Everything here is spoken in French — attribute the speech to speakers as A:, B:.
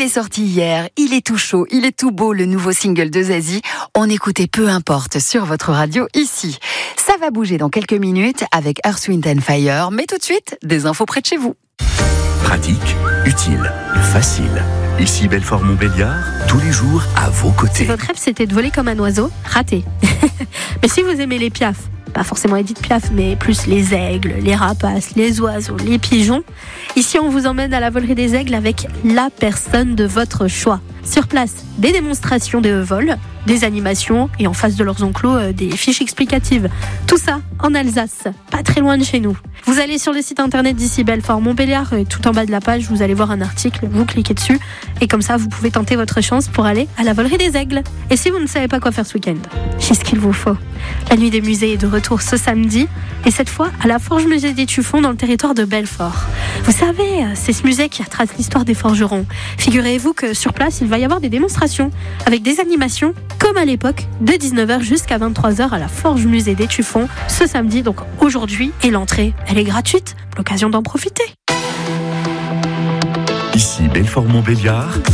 A: est sorti hier, il est tout chaud, il est tout beau, le nouveau single de Zazie. On écoutait Peu importe sur votre radio ici. Ça va bouger dans quelques minutes avec Earth, Wind & Fire, mais tout de suite, des infos près de chez vous.
B: Pratique, utile, facile. Ici Belfort-Montbéliard, tous les jours à vos côtés.
C: Si votre rêve c'était de voler comme un oiseau, raté. Mais si vous aimez les piafs, pas forcément Edith Piaf, mais plus les aigles, les rapaces, les oiseaux, les pigeons, ici on vous emmène à la volerie des aigles avec la personne de votre choix. Sur place, des démonstrations de vol, des animations et en face de leurs enclos, des fiches explicatives. Tout ça en Alsace, pas très loin de chez nous. Vous allez sur le site internet d'ici Belfort-Montbéliard et tout en bas de la page, vous allez voir un article, vous cliquez dessus et comme ça vous pouvez tenter votre chance pour aller à la volerie des aigles. Et si vous ne savez pas quoi faire ce week-end, j'ai ce qu'il vous faut. La nuit des musées est de retour ce samedi et cette fois à la Forge Musée des Tuffons dans le territoire de Belfort. Vous savez, c'est ce musée qui retrace l'histoire des forgerons. Figurez-vous que sur place, il va y avoir des démonstrations avec des animations comme à l'époque, de 19h jusqu'à 23h à la Forge Musée des Tuffons ce samedi, donc aujourd'hui, et l'entrée, elle est gratuite, l'occasion d'en profiter.
B: Ici Belfort-Montbéliard,